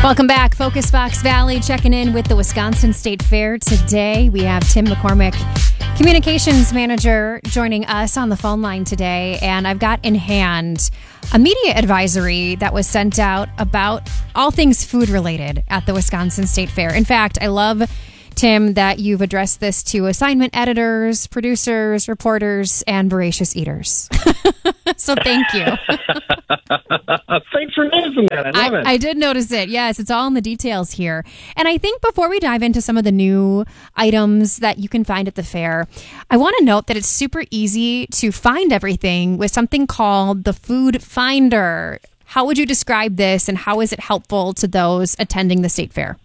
Welcome back. Focus Fox Valley checking in with the Wisconsin State Fair. Today we have Tim McCormick, Communications Manager, joining us on the phone line today. And I've got in hand a media advisory that was sent out about all things food related at the Wisconsin State Fair. In fact, I love, Tim, that you've addressed this to assignment editors, producers, reporters, and voracious eaters. So thank you. Thanks for noticing that. I love it. I did notice it. Yes, it's all in the details here. And I think before we dive into some of the new items that you can find at the fair, I want to note that it's super easy to find everything with something called the Food Finder. How would you describe this, and how is it helpful to those attending the state fair?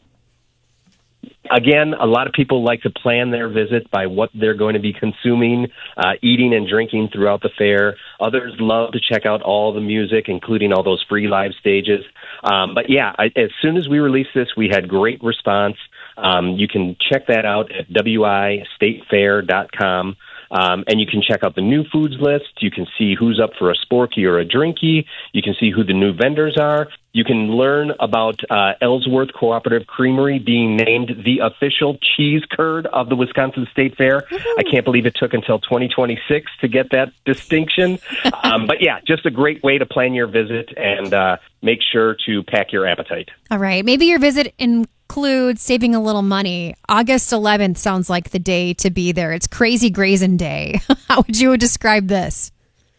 Again, a lot of people like to plan their visit by what they're going to be consuming, eating and drinking throughout the fair. Others love to check out all the music, including all those free live stages. But yeah, as soon as we released this, we had great response. You can check that out at wistatefair.com. And you can check out the new foods list. You can see who's up for a sporky or a drinky. You can see who the new vendors are. You can learn about Ellsworth Cooperative Creamery being named the official cheese curd of the Wisconsin State Fair. I can't believe it took until 2026 to get that distinction. But yeah, just a great way to plan your visit and make sure to pack your appetite. All right. Maybe your visit includes saving a little money. August 11th sounds like the day to be there. It's Crazy Grazing Day. How would you describe this?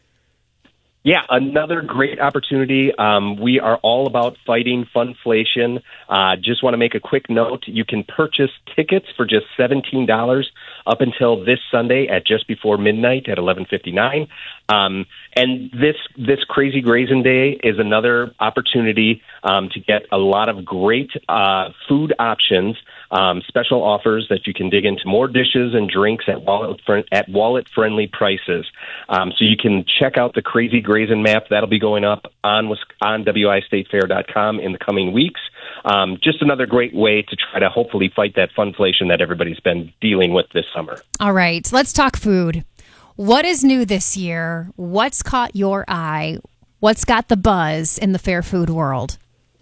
Yeah, another great opportunity. We are all about fighting funflation. Just want to make a quick note. You can purchase tickets for just $17 up until this Sunday at just before midnight at 11:59. And this Crazy Grazing Day is another opportunity to get a lot of great food options, special offers that you can dig into more dishes and drinks at wallet-friendly prices. So you can check out the Crazy Grazing map. That'll be going up on wistatefair.com in the coming weeks. Just another great way to try to hopefully fight that funflation that everybody's been dealing with this summer. All right, let's talk food. What is new this year? What's caught your eye? What's got the buzz in the fair food world?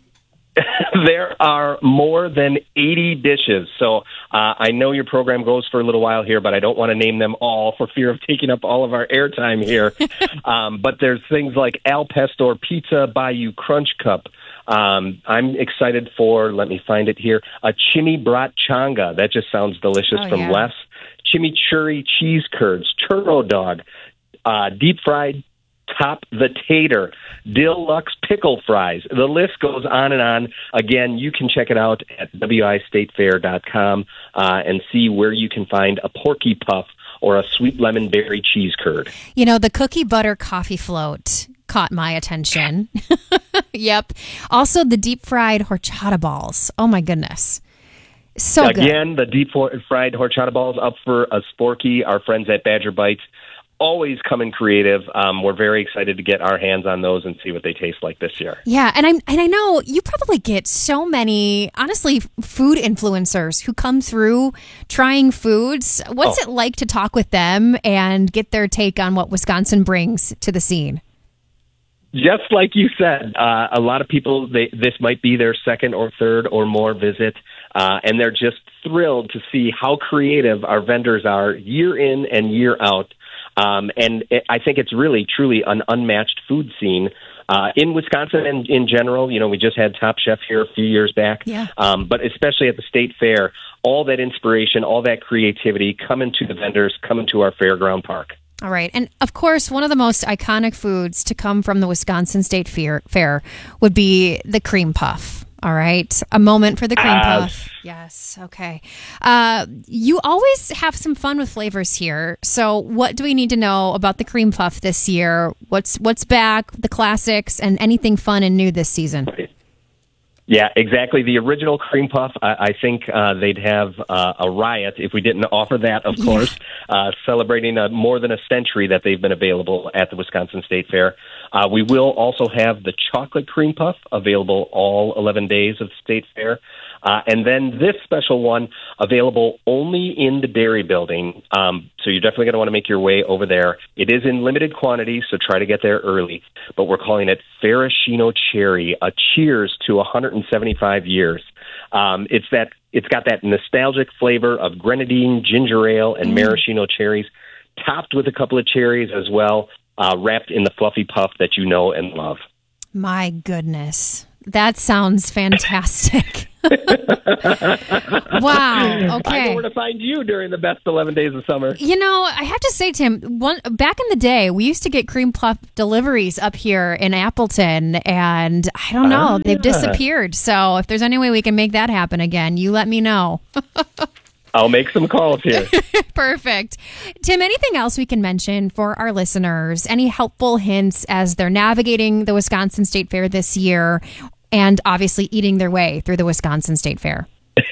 There are more than 80 dishes. So I know your program goes for a little while here, but I don't want to name them all for fear of taking up all of our airtime here. But there's things like Al Pastor Pizza Bayou Crunch Cup. I'm excited for, let me find it here, a chimichanga. That just sounds delicious from Les. Chimichurri cheese curds, churro dog, deep fried top the tater, deluxe pickle fries. The list goes on and on. Again, you can check it out at wistatefair.com and see where you can find a porky puff or a sweet lemon berry cheese curd. You know, the cookie butter coffee float caught my attention. Yep. Also, the deep fried horchata balls. Oh, my goodness. So Again, the deep fried horchata balls up for a sporky. Our friends at Badger Bites always coming creative. We're very excited to get our hands on those and see what they taste like this year. Yeah, and I know you probably get so many, honestly, food influencers who come through trying foods. What's it like to talk with them and get their take on what Wisconsin brings to the scene? Just like you said, a lot of people, this might be their second or third or more visit, and they're just thrilled to see how creative our vendors are year in and year out. And I think it's really, truly an unmatched food scene in Wisconsin and in general. You know, we just had Top Chef here a few years back, but especially at the State Fair, all that inspiration, all that creativity coming to the vendors, coming to our fairground park. All right. And of course, one of the most iconic foods to come from the Wisconsin State Fair would be the cream puff. All right. A moment for the cream puff. Yes. Okay. You always have some fun with flavors here. So what do we need to know about the cream puff this year? What's back, the classics, and anything fun and new this season? Yeah, exactly. The original cream puff, I think they'd have a riot if we didn't offer that, of course, celebrating more than a century that they've been available at the Wisconsin State Fair. We will also have the chocolate cream puff available all 11 days of State Fair. And then this special one available only in the Dairy Building. So you're definitely going to want to make your way over there. It is in limited quantity, so try to get there early. But we're calling it Ferrashino Cherry, a cheers to 175 years. It's got that nostalgic flavor of grenadine, ginger ale, and maraschino cherries, topped with a couple of cherries as well, wrapped in the fluffy puff that you know and love. My goodness. That sounds fantastic. Wow. Okay. I know where to find you during the best 11 days of summer. You know, I have to say, Tim, back in the day, we used to get cream puff deliveries up here in Appleton, and I don't know, they've disappeared. So if there's any way we can make that happen again, you let me know. I'll make some calls here. Perfect. Tim, anything else we can mention for our listeners? Any helpful hints as they're navigating the Wisconsin State Fair this year and obviously eating their way through the Wisconsin State Fair?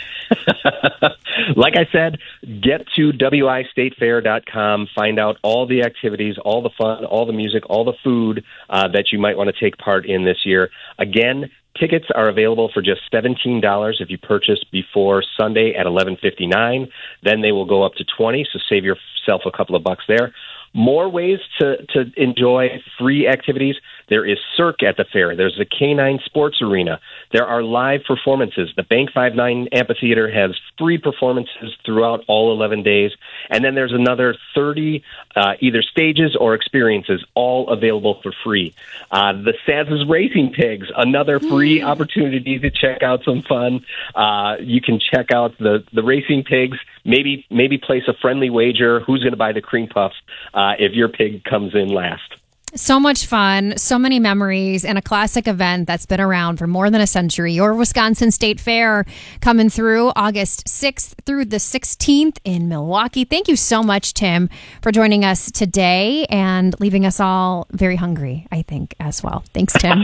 Like I said, get to wistatefair.com, find out all the activities, all the fun, all the music, all the food that you might want to take part in this year. Again, tickets are available for just $17 if you purchase before Sunday at 11:59. Then they will go up to $20, so save yourself a couple of bucks there. More ways to enjoy free activities. There is Cirque at the fair. There's the K9 Sports Arena. There are live performances. The Bank 59 Amphitheater has free performances throughout all 11 days. And then there's another 30 either stages or experiences, all available for free. The Saz's Racing Pigs, another free opportunity to check out some fun. You can check out the Racing Pigs, maybe place a friendly wager who's going to buy the cream puffs if your pig comes in last. So much fun, so many memories, and a classic event that's been around for more than a century. Your Wisconsin State Fair coming through August 6th through the 16th in Milwaukee. Thank you so much, Tim, for joining us today and leaving us all very hungry, I think, as well. Thanks, Tim.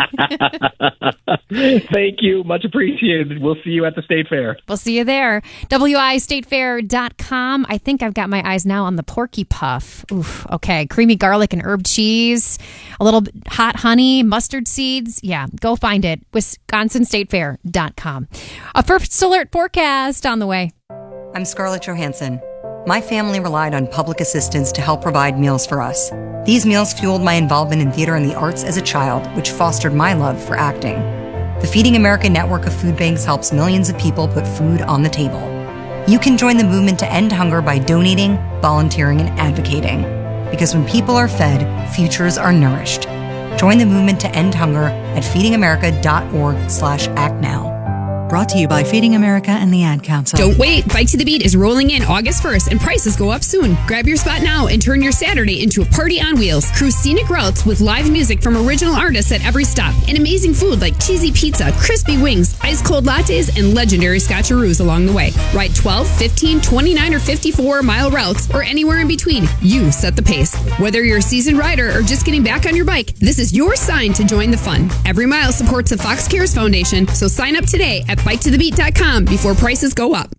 Thank you. Much appreciated. We'll see you at the State Fair. We'll see you there. wistatefair.com. I think I've got my eyes now on the Porky Puff. Oof. Okay. Creamy garlic and herb cheese, a little hot honey, mustard seeds. Yeah, go find it. WisconsinStateFair.com. A first alert forecast on the way. I'm Scarlett Johansson. My family relied on public assistance to help provide meals for us. These meals fueled my involvement in theater and the arts as a child, which fostered my love for acting. The Feeding America network of food banks helps millions of people put food on the table. You can join the movement to end hunger by donating, volunteering, and advocating. Because when people are fed, futures are nourished. Join the movement to end hunger at feedingamerica.org/act now. Brought to you by Feeding America and the Ad Council. Don't wait. Bite to the Beat is rolling in August 1st and prices go up soon. Grab your spot now and turn your Saturday into a party on wheels. Cruise scenic routes with live music from original artists at every stop and amazing food like cheesy pizza, crispy wings, ice cold lattes, and legendary scotcheroos along the way. Ride 12, 15, 29, or 54-mile routes or anywhere in between. You set the pace. Whether you're a seasoned rider or just getting back on your bike, this is your sign to join the fun. Every mile supports the Fox Cares Foundation, so sign up today at bitetothebeat.com before prices go up.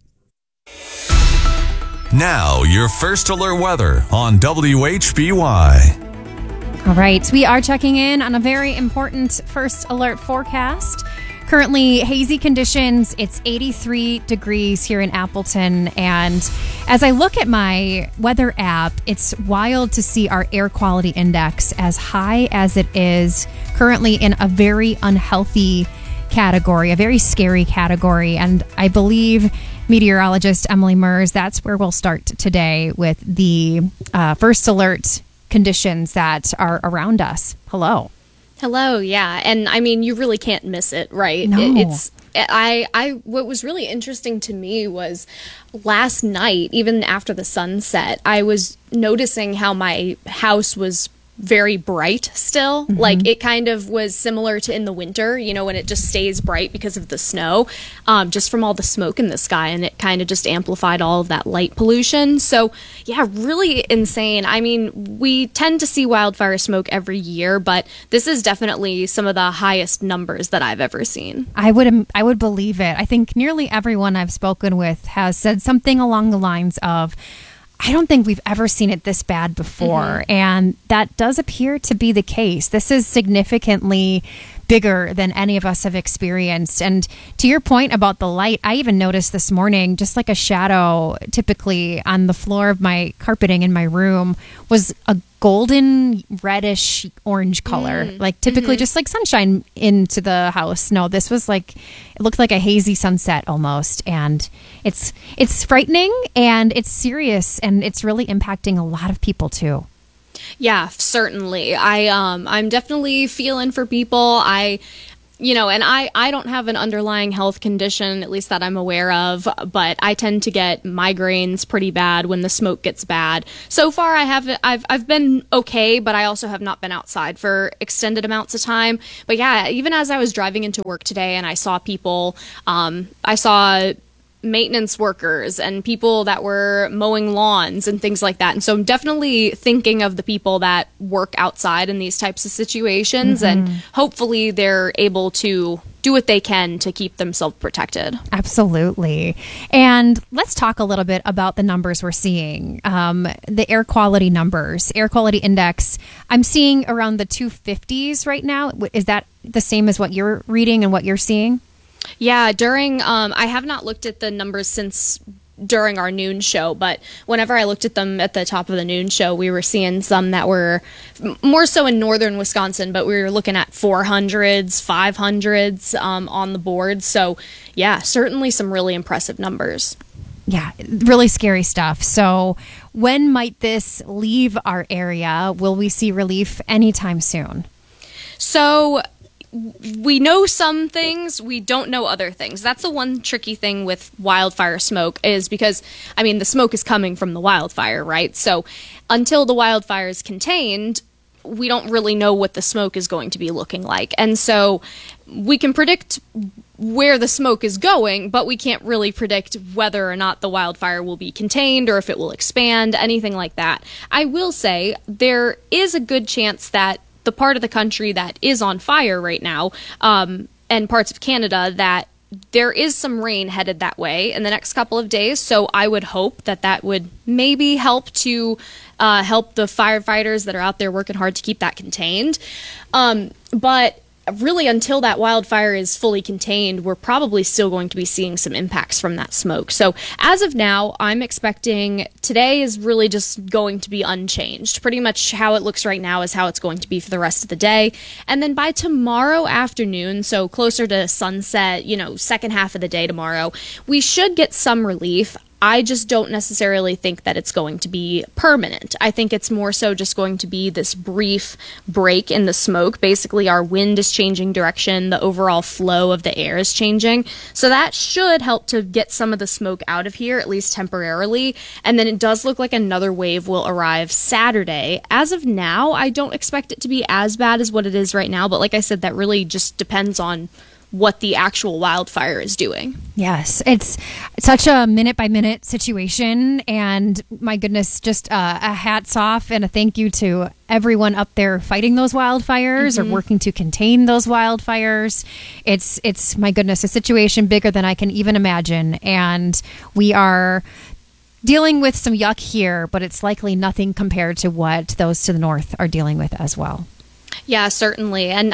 Now, your first alert weather on WHBY. All right, we are checking in on a very important first alert forecast. Currently, hazy conditions. It's 83 degrees here in Appleton. And as I look at my weather app, it's wild to see our air quality index as high as it is currently in a very unhealthy category, a very scary category. And I believe meteorologist Emily Mers, that's where we'll start today with the first alert conditions that are around us. Hello. Hello, yeah. And I mean, you really can't miss it, right? No. What was really interesting to me was last night, even after the sunset, I was noticing how my house was very bright still. Mm-hmm. Like it kind of was similar to in the winter, you know, when it just stays bright because of the snow, just from all the smoke in the sky, and it kind of just amplified all of that light pollution. So yeah, really insane. I mean, we tend to see wildfire smoke every year, but this is definitely some of the highest numbers that I've ever seen. I would believe it. I think nearly everyone I've spoken with has said something along the lines of, I don't think we've ever seen it this bad before. And that does appear to be the case. This is significantly bigger than any of us have experienced. And to your point about the light, I even noticed this morning, just like a shadow typically on the floor of my carpeting in my room was a golden reddish orange color, like typically just like sunshine into the house. No, this was like, it looked like a hazy sunset almost. And it's frightening and it's serious and it's really impacting a lot of people too. Yeah, certainly. I'm definitely feeling for people. And I don't have an underlying health condition, at least that I'm aware of, but I tend to get migraines pretty bad when the smoke gets bad. So far, I've been okay, but I also have not been outside for extended amounts of time. But yeah, even as I was driving into work today and I saw people, I saw maintenance workers and people that were mowing lawns and things like that. And so I'm definitely thinking of the people that work outside in these types of situations, and hopefully they're able to do what they can to keep themselves protected. Absolutely. And let's talk a little bit about the numbers we're seeing. The air quality numbers, air quality index, I'm seeing around the 250s right now. Is that the same as what you're reading and what you're seeing? Yeah, I have not looked at the numbers since during our noon show, but whenever I looked at them at the top of the noon show, we were seeing some that were more so in northern Wisconsin, but we were looking at 400s, 500s on the board. So yeah, certainly some really impressive numbers. Yeah, really scary stuff. So when might this leave our area? Will we see relief anytime soon? So we know some things, we don't know other things. That's the one tricky thing with wildfire smoke, is because, the smoke is coming from the wildfire, right? So until the wildfire is contained, we don't really know what the smoke is going to be looking like. And so we can predict where the smoke is going, but we can't really predict whether or not the wildfire will be contained or if it will expand, anything like that. I will say there is a good chance that the part of the country that is on fire right now, and parts of Canada, that there is some rain headed that way in the next couple of days. So I would hope that would maybe help to help the firefighters that are out there working hard to keep that contained. But really, until that wildfire is fully contained, we're probably still going to be seeing some impacts from that smoke. So as of now, I'm expecting today is really just going to be unchanged. Pretty much how it looks right now is how it's going to be for the rest of the day. And then by tomorrow afternoon, so closer to sunset, second half of the day tomorrow, we should get some relief. I just don't necessarily think that it's going to be permanent. I think it's more so just going to be this brief break in the smoke. Basically, our wind is changing direction. The overall flow of the air is changing. So that should help to get some of the smoke out of here, at least temporarily. And then it does look like another wave will arrive Saturday. As of now, I don't expect it to be as bad as what it is right now. But like I said, that really just depends on what the actual wildfire is doing. Yes, it's such a minute-by-minute situation, and my goodness, just a hats off and a thank you to everyone up there fighting those wildfires or working to contain those wildfires. It's my goodness, a situation bigger than I can even imagine, and we are dealing with some yuck here, but it's likely nothing compared to what those to the north are dealing with as well. Yeah, certainly, and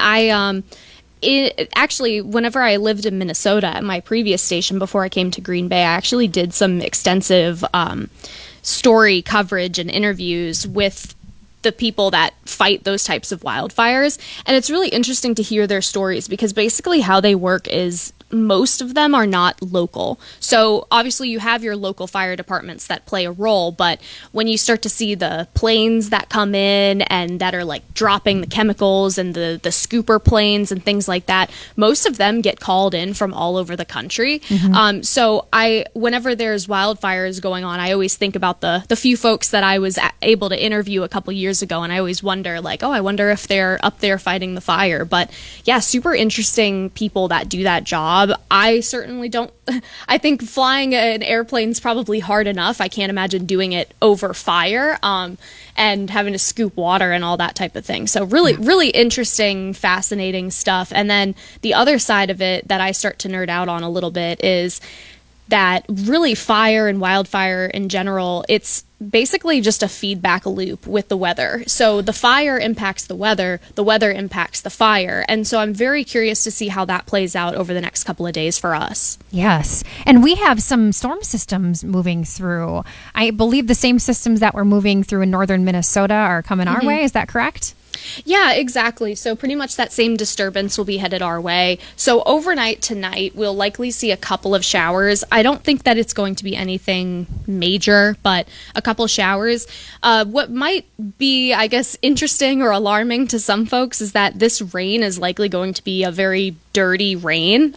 actually, whenever I lived in Minnesota at my previous station before I came to Green Bay, I actually did some extensive story coverage and interviews with the people that fight those types of wildfires. And it's really interesting to hear their stories, because basically how they work is most of them are not local. So obviously you have your local fire departments that play a role, but when you start to see the planes that come in and that are like dropping the chemicals and the scooper planes and things like that, most of them get called in from all over the country. So whenever there's wildfires going on, I always think about the few folks that I was able to interview a couple years ago, and I always wonder I wonder if they're up there fighting the fire. But yeah, super interesting people that do that job. I certainly don't. I think flying an airplane is probably hard enough. I can't imagine doing it over fire and having to scoop water and all that type of thing. So really interesting, fascinating stuff. And then the other side of it that I start to nerd out on a little bit is that really fire and wildfire in general, it's basically just a feedback loop with the weather. So the fire impacts the weather impacts the fire. And so I'm very curious to see how that plays out over the next couple of days for us. Yes. And we have some storm systems moving through. I believe the same systems that were moving through in northern Minnesota are coming our way. Is that correct? Yeah, exactly. So pretty much that same disturbance will be headed our way. So overnight tonight, we'll likely see a couple of showers. I don't think that it's going to be anything major, but a couple showers. What might be, I guess, interesting or alarming to some folks is that this rain is likely going to be a very dirty rain.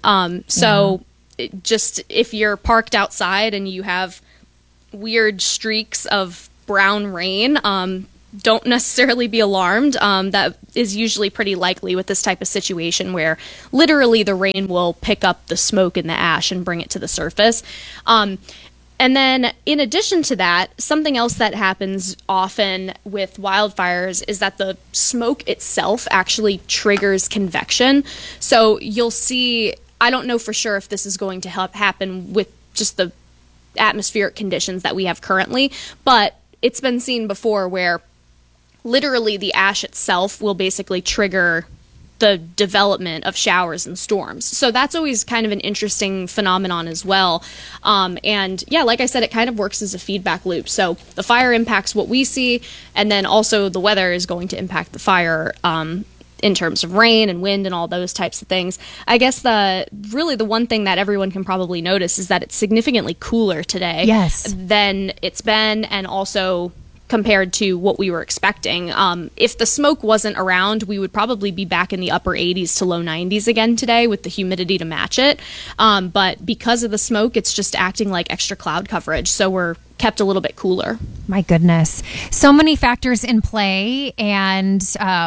Just if you're parked outside and you have weird streaks of brown rain, don't necessarily be alarmed. That is usually pretty likely with this type of situation where literally the rain will pick up the smoke and the ash and bring it to the surface. And then in addition to that, something else that happens often with wildfires is that the smoke itself actually triggers convection. So you'll see, I don't know for sure if this is going to happen with just the atmospheric conditions that we have currently, but it's been seen before where literally the ash itself will basically trigger the development of showers and storms. So that's always kind of an interesting phenomenon as well. And yeah, like I said, it kind of works as a feedback loop. So the fire impacts what we see, and then also the weather is going to impact the fire in terms of rain and wind and all those types of things. I guess the one thing that everyone can probably notice is that it's significantly cooler today than it's been, and also compared to what we were expecting. If the smoke wasn't around, we would probably be back in the upper 80s to low 90s again today with the humidity to match it. But because of the smoke, it's just acting like extra cloud coverage. So we're kept a little bit cooler. My goodness. So many factors in play, and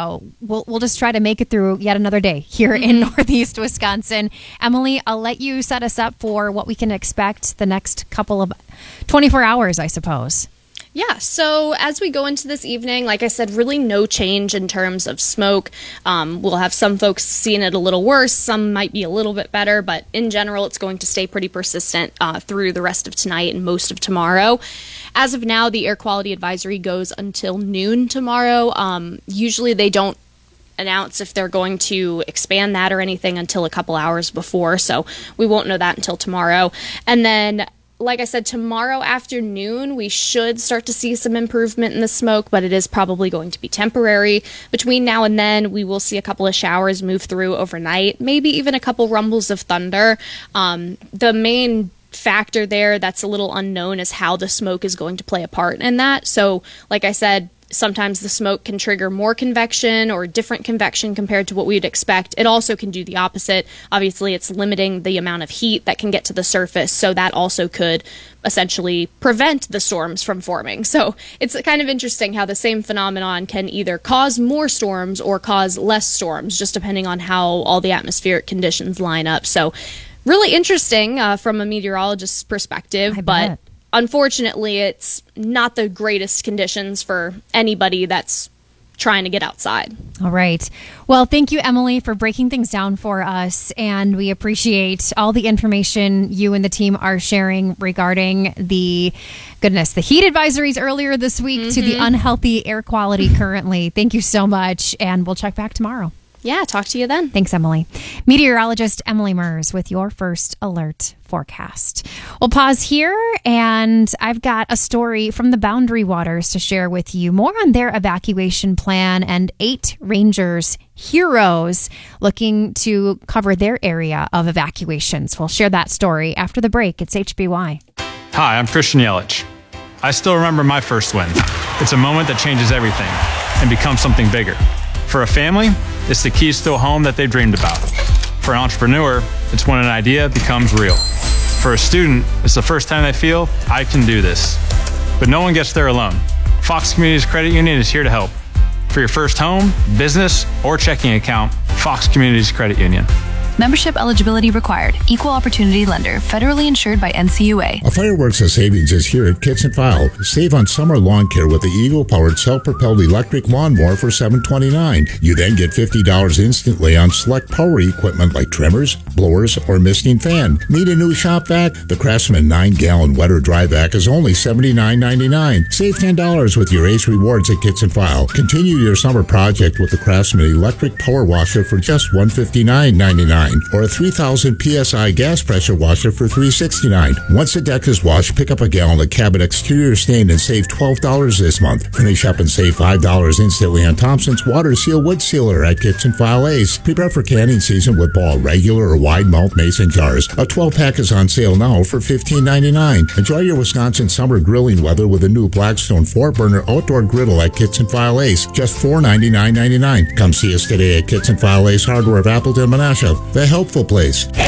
we'll just try to make it through yet another day here in Northeast Wisconsin. Emily, I'll let you set us up for what we can expect the next couple of 24 hours, I suppose. Yeah, so as we go into this evening, like I said, really no change in terms of smoke. We'll have some folks seeing it a little worse, some might be a little bit better, but in general, it's going to stay pretty persistent through the rest of tonight and most of tomorrow. As of now, the air quality advisory goes until noon tomorrow. Usually they don't announce if they're going to expand that or anything until a couple hours before, so we won't know that until tomorrow. And then, like I said, tomorrow afternoon, we should start to see some improvement in the smoke, but it is probably going to be temporary. Between now and then, we will see a couple of showers move through overnight, maybe even a couple rumbles of thunder. The main factor there that's a little unknown is how the smoke is going to play a part in that. So, like I said, sometimes the smoke can trigger more convection or different convection compared to what we'd expect. It also can do the opposite. Obviously, it's limiting the amount of heat that can get to the surface, so that also could essentially prevent the storms from forming. So it's kind of interesting how the same phenomenon can either cause more storms or cause less storms, just depending on how all the atmospheric conditions line up. So really interesting from a meteorologist's perspective, but unfortunately, it's not the greatest conditions for anybody that's trying to get outside. All right. Well, thank you, Emily, for breaking things down for us. And we appreciate all the information you and the team are sharing regarding the heat advisories earlier this week to the unhealthy air quality currently. Thank you so much. And we'll check back tomorrow. Yeah, talk to you then. Thanks, Emily. Meteorologist Emily Mers with your first alert forecast. We'll pause here, and I've got a story from the Boundary Waters to share with you. More on their evacuation plan and 8 Rangers heroes looking to cover their area of evacuations. We'll share that story after the break. It's HBY. Hi, I'm Christian Yelich. I still remember my first win. It's a moment that changes everything and becomes something bigger. For a family, it's the keys to a home that they've dreamed about. For an entrepreneur, it's when an idea becomes real. For a student, it's the first time they feel, I can do this. But no one gets there alone. Fox Communities Credit Union is here to help. For your first home, business, or checking account, Fox Communities Credit Union. Membership eligibility required. Equal opportunity lender. Federally insured by NCUA. A fireworks of savings is here at Kits and File. Save on summer lawn care with the Eagle-powered self-propelled electric lawnmower for $729. You then get $50 instantly on select power equipment like trimmers, blowers, or misting fan. Need a new shop vac? The Craftsman 9-gallon wet or dry vac is only $79.99. Save $10 with your Ace Rewards at Kits and File. Continue your summer project with the Craftsman electric power washer for just $159.99, or a 3,000 PSI gas pressure washer for $369. Once the deck is washed, pick up a gallon of Cabot exterior stain and save $12 this month. Finish up and save $5 instantly on Thompson's Water Seal Wood Sealer at Kits and File Ace. Prepare for canning season with Ball regular or wide mouth mason jars. A 12-pack is on sale now for $15.99. Enjoy your Wisconsin summer grilling weather with a new Blackstone 4-burner outdoor griddle at Kits and File Ace, just $499.99. Come see us today at Kits and File Ace Hardware of Appleton, Menasha, the helpful place.